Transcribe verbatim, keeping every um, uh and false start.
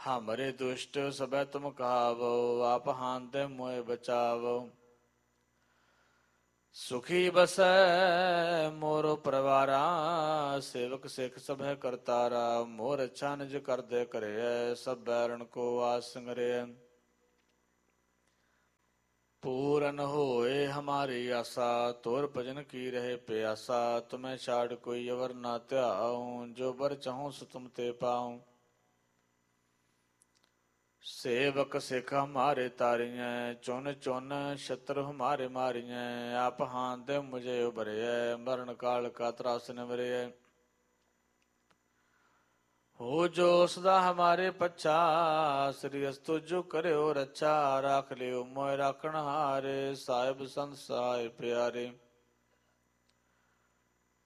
हमरे दुष्ट सबै तुम कहावो, आप हानते मोए बचावो। सुखी बसै मोरो परिवारा, सेवक सिख सभै करतारा। मोर अच्छा निज करदे करे, सब बैरन को आस संगरे। पूरन होए हमारी आशा, तोर भजन की रहे प्यासा। तुम्हें छाड़ कोई अवर ना त्याऊं, जो बर चाहूं सो तुम ते पाऊं। सेवक सिख हमारे तारियें, चुन चुन शत्रु हमारे मारियें। आप हाथ मुझे उभरिए, मरण काल का त्रास निवरिए। हो जो सदा हमारे पच्छा, श्री अस्तु जो करे और अच्छा। राख लियो मोय राखण हारे, साहिब संत सहाय प्यारे।